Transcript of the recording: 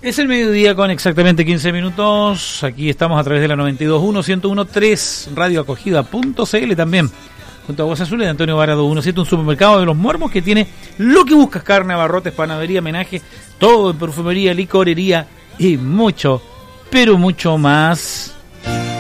Es el mediodía con exactamente 15 minutos. Aquí estamos a través de la 92.1, 101.3, radioacogida.cl también. Junto a Aguas Azules de Antonio Varado 17, un supermercado de los Muermos que tiene lo que buscas: carne, abarrotes, panadería, homenaje, todo en perfumería, licorería y mucho, pero mucho más.